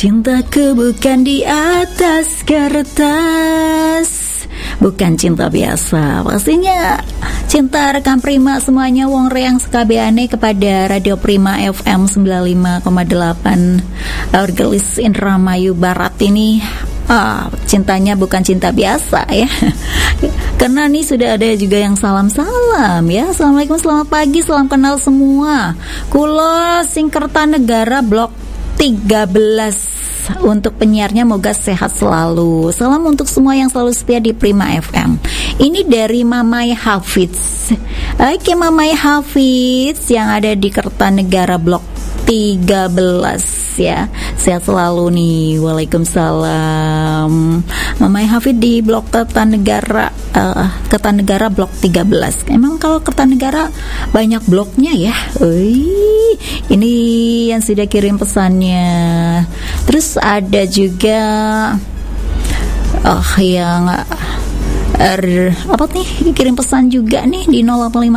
Cintaku bukan di atas kertas, bukan cinta biasa. Pastinya cinta rekan Prima semuanya wong reang sekabeane kepada Radio Prima FM 95,8 Orgelis Indramayu Barat ini. Cintanya bukan cinta biasa ya. Karena nih sudah ada juga yang salam-salam ya. Assalamualaikum, selamat pagi, salam kenal semua. Kulo Singkertanegara Blok 13. Untuk penyiarnya moga sehat selalu. Salam untuk semua yang selalu setia di Prima FM. Ini dari Mamai Hafiz. Oke, Mamai Hafiz yang ada di Kertanegara Blok 13 ya. Sehat selalu nih. Waalaikumsalam. Mamai Hafiz di Blok Kertanegara Blok 13. Emang kalau Kertanegara banyak bloknya ya. Ini yang sudah kirim pesannya. Terus ada juga yang apa nih kirim pesan juga nih di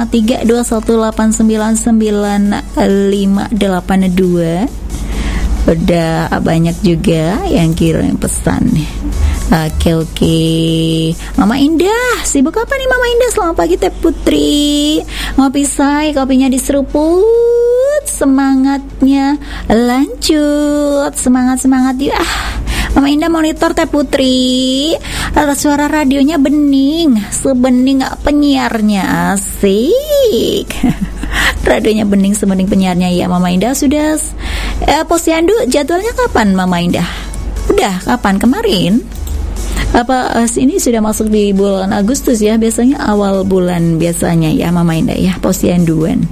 085321899582. Udah banyak juga yang kirim pesan nih. Oke. Mama Indah, sibuk apa nih Mama Indah? Selamat pagi Teh Putri. Ngopi say, kopinya diseruput. Semangatnya lanjut. Semangat ya. Mama Indah monitor Teh Putri. Suara radionya bening, sebening penyiarnya. Asik. Radionya bening sebening penyiarnya ya Mama Indah. Sudah posyandu jadwalnya kapan Mama Indah? Udah kapan? Kemarin? Apa ini sudah masuk di bulan Agustus ya? Biasanya awal bulan biasanya ya Mama Indah ya, posyanduan.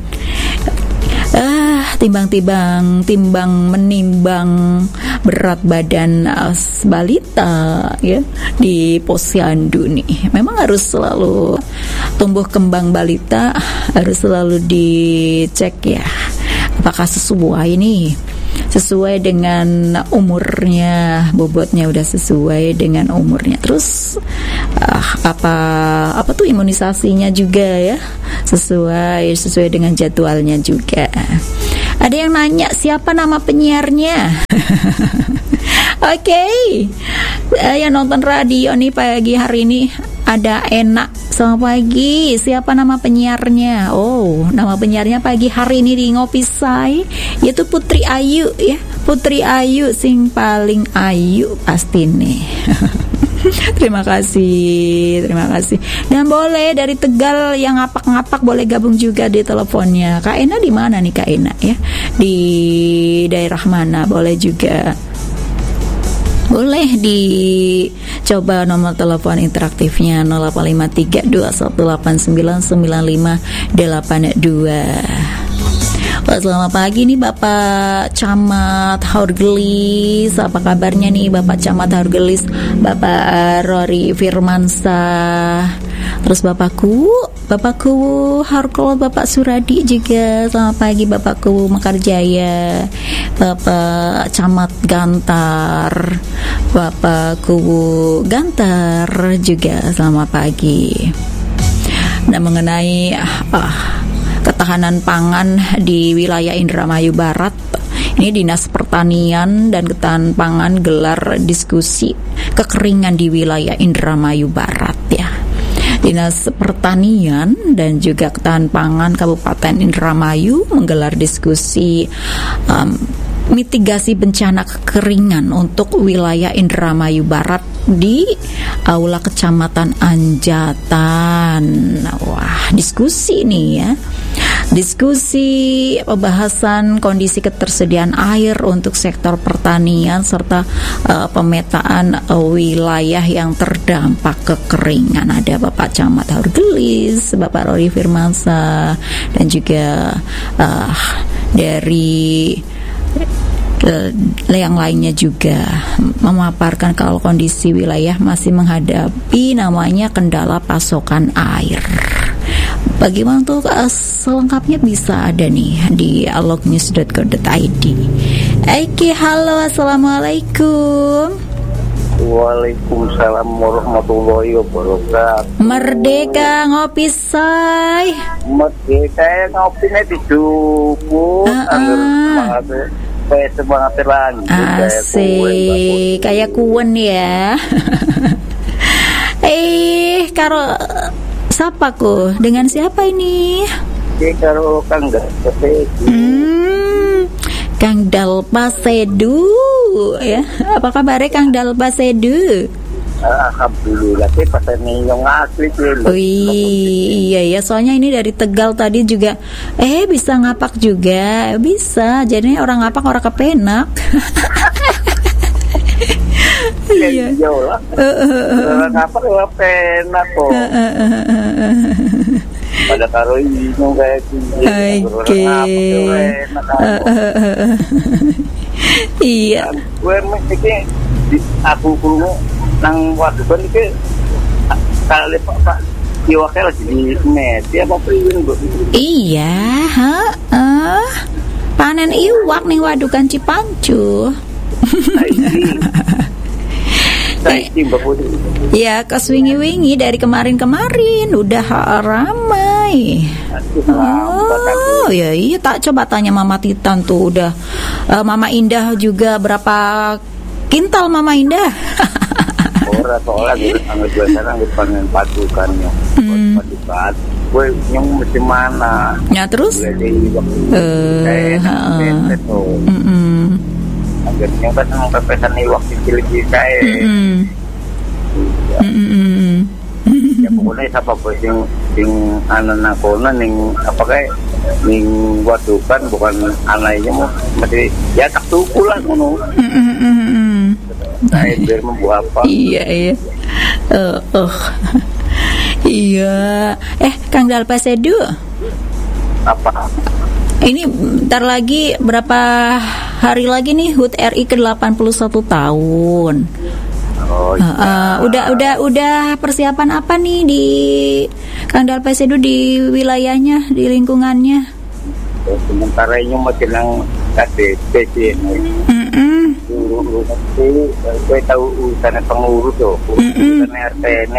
Timbang menimbang berat badan balita ya di posyandu nih. Memang harus selalu tumbuh kembang balita harus selalu dicek ya. Apakah sesuai dengan umurnya, bobotnya udah sesuai dengan umurnya. Terus apa tuh imunisasinya juga ya sesuai dengan jadwalnya juga. Ada yang nanya siapa nama penyiarnya? Oke. Yang nonton radio nih pagi hari ini ada Enak. Selamat pagi. Siapa nama penyiarnya? Nama penyiarnya pagi hari ini di Ngopi Say yaitu Putri Ayu ya. Putri Ayu sing paling ayu pasti nih. Terima kasih. Dan boleh dari Tegal yang ngapak-ngapak boleh gabung juga di teleponnya. Kak Ena di mana nih Kak Ena ya? Di daerah mana? Boleh juga. Boleh dicoba nomor telepon interaktifnya 085321899582. Selamat pagi nih Bapak Camat Haurgelis. Apa kabarnya nih Bapak Camat Haurgelis? Bapak Rory Firmansyah. Terus Bapakku Harkol, Bapak Suradi juga. Selamat pagi Bapakku Mekarjaya. Bapak Camat Gantar, Bapakku Gantar juga. Selamat pagi. Nah, mengenai ketahanan pangan di wilayah Indramayu Barat, ini Dinas Pertanian dan Ketahanan Pangan gelar diskusi kekeringan di wilayah Indramayu Barat ya. Dinas Pertanian dan juga Ketahanan Pangan Kabupaten Indramayu menggelar diskusi mitigasi bencana kekeringan untuk wilayah Indramayu Barat di Aula Kecamatan Anjatan. Wah, diskusi nih ya. Diskusi pembahasan kondisi ketersediaan air untuk sektor pertanian serta pemetaan wilayah yang terdampak kekeringan. Ada Bapak Camat Haurgelis, Bapak Rory Firmansyah, dan juga dari yang lainnya juga memaparkan kalau kondisi wilayah masih menghadapi namanya kendala pasokan air. Bagaimana untuk selengkapnya bisa ada nih di alognews.co.id. Oke, halo, assalamualaikum. Waalaikumsalam warahmatullahi wabarakatuh. Merdeka ngopi say. Merdeka ngopinya di duku. semangat lagi. Asik, kayak kuen ya. Karo siapa ku? Dengan siapa ini? Karo Kang Dalpasedu. Kang Dalpasedu ya. Apa kabarnya Kang Dalpasedu? Alhamdulillah, pas nyong asli iya, soalnya ini dari Tegal tadi juga bisa ngapak juga, bisa. Jadinya orang ngapak orang kepenak. Iya. Orang ngapak orang penak kok. Pada karo nyong kayak oke. Iya. Gue mesti aku kurung nang wadukan itu kali Pak Iwakil lagi di media apa priwin Bu? Iya, panen iwak ning wadukan Cipancu. Ya, keswingi-wingi dari kemarin-kemarin udah ramai. Oh, ya iya, tak coba tanya Mama Titan tuh udah. Mama Indah juga berapa kintal Mama Indah? Orang soalnya anggap gue sekarang dipanggil pasukannya, pasukan. Gue nyong mesti mana? Ya terus? Akhirnya kan sama pepesan iwak kecil saya. Ya pokoknya siapa pun sing anak kona ning apa kayak ning wadukan bukan anaknya mau mesti ya tak tuku lah ngono. Biar membuat apa? Iya. Iya. Kang Dalpasedu. Apa? Ini bentar lagi berapa hari lagi nih HUT RI ke-81 tahun. Oh, iya. Udah persiapan apa nih di Kang Dalpasedu di wilayahnya, di lingkungannya? Sementara ini masih nang KTP sih. Gue tahu urusan pengurus tuh, urusan RT ini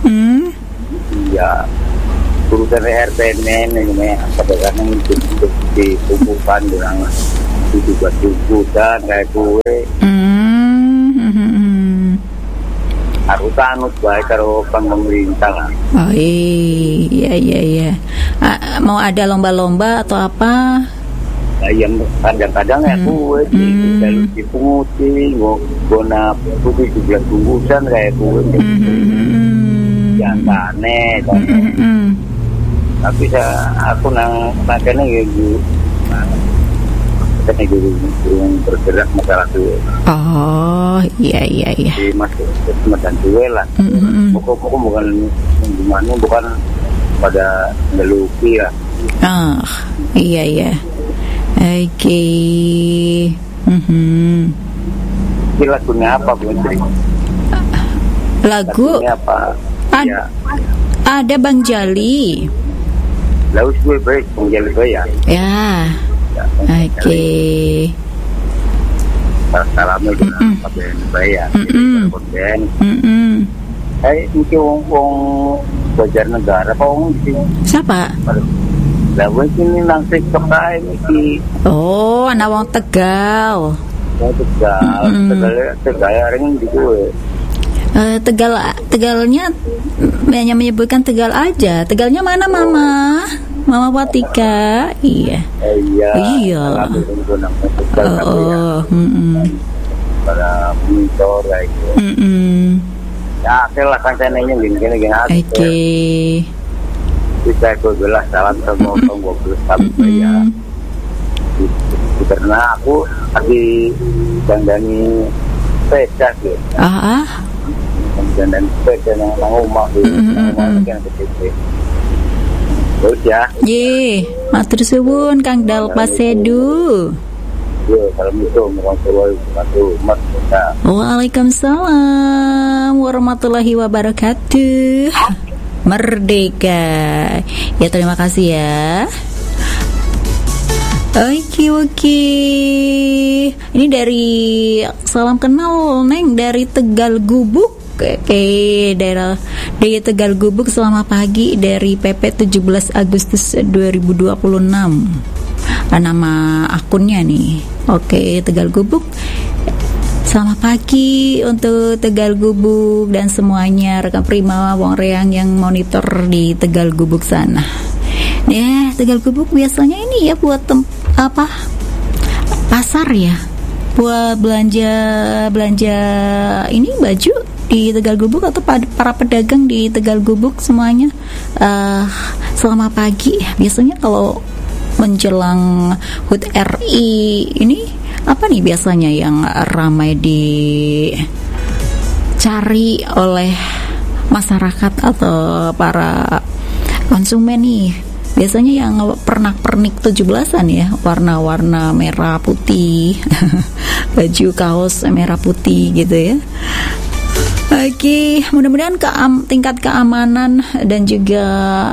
iya, urusan RT ini apa dengan untuk dikumpulkan dengan tujuh dan kayak gue harus anut baik kalau pemerintah lah. Oh iya. Mau ada lomba-lomba atau apa? Yang kadang-kadang ya gue di punguti guna putih 17 bungkusan kayak gue yang aneh tapi aku makanya gitu makanya gitu bergerak masalah itu. Oh iya di masuk dan duel lah pokok bukan gimana bukan pada meluki lah. Iya. Oke. Ini lagunya apa Bu Menteri? Lagunya apa? Ada Bang Jali. Lalu gue baik Bang Jali ya. Ya. Oke. Salamnya juga pakai bayar. Ini wong Banjar Negara apa wong di sini? Siapa? Lah ini nang TikTok ae iki. Oh, anak wong Tegal. Tegal ring di gue. Tegalnya hanya menyebutkan Tegal aja. Tegalnya mana Mama? Mama Watika. Iya. Para monitor kayak gitu. Ya, akhirnya kan channelnya gini. Oke. Bisa aku jelas salam sama orang sampai ya. Karena aku lagi dandani sepeda gitu. Dandani sepeda yang rumah gitu. Terus ya. Matur suwun Kang Dalpasedu. Assalamualaikum warahmatullahi wabarakatuh. Waalaikumsalam warahmatullahi wabarakatuh. Merdeka. Ya terima kasih ya. Oke. Ini dari salam kenal Neng dari Tegal Gubuk. Oke, daerah dari Tegal Gubuk. Selamat pagi dari PP 17 Agustus 2026. nama akunnya nih. Oke, Tegal Gubuk. Selamat pagi untuk Tegal Gubuk dan semuanya rekan Prima Wong Reang yang monitor di Tegal Gubuk sana. Ya, Tegal Gubuk biasanya ini ya buat pasar ya, buat belanja ini baju di Tegal Gubuk atau para pedagang di Tegal Gubuk semuanya. Selamat pagi. Biasanya kalau menjelang HUT RI ini apa nih biasanya yang ramai dicari oleh masyarakat atau para konsumen nih? Biasanya yang pernak-pernik 17-an ya, warna-warna merah putih, baju kaos merah putih gitu ya. Oke, mudah-mudahan tingkat keamanan dan juga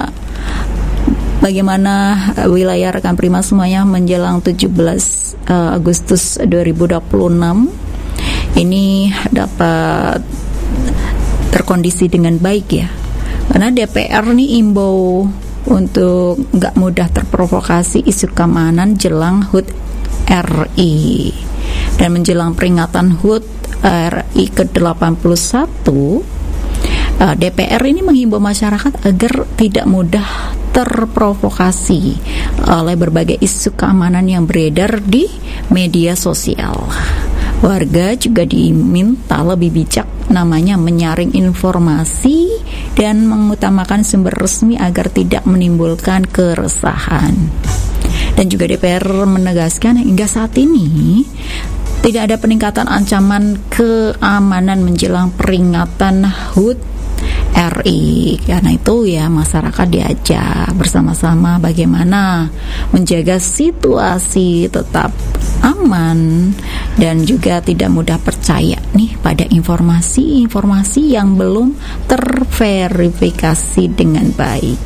bagaimana wilayah rekan Prima semuanya menjelang 17 Agustus 2026 ini dapat terkondisi dengan baik ya. Karena DPR nih imbau untuk nggak mudah terprovokasi isu keamanan jelang HUT RI dan menjelang peringatan HUT RI ke-81. DPR ini menghimbau masyarakat agar tidak mudah terprovokasi oleh berbagai isu keamanan yang beredar di media sosial. Warga juga diminta lebih bijak namanya menyaring informasi dan mengutamakan sumber resmi agar tidak menimbulkan keresahan. Dan juga DPR menegaskan hingga saat ini tidak ada peningkatan ancaman keamanan menjelang peringatan HUT RI. Karena itu ya masyarakat diajak bersama-sama bagaimana menjaga situasi tetap aman dan juga tidak mudah percaya nih pada informasi-informasi yang belum terverifikasi dengan baik.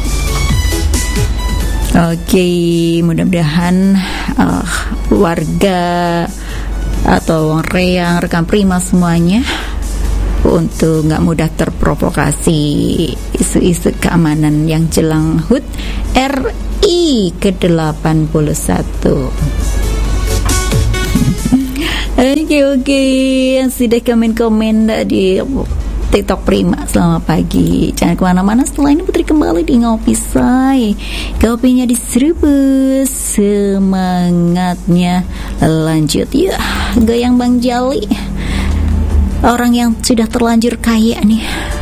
Oke, mudah-mudahan warga atau Wong Reang rekan Prima semuanya untuk nggak mudah terprovokasi isu-isu keamanan yang jelang HUT RI ke-81. Oke, yang sudah komen-komen di TikTok Prima, selamat pagi. Jangan kemana-mana, setelah ini Putri kembali di Ngopi Say. Kopinya diseruput, semangatnya lanjut ya. Goyang Bang Jali, orang yang sudah terlanjur kaya nih,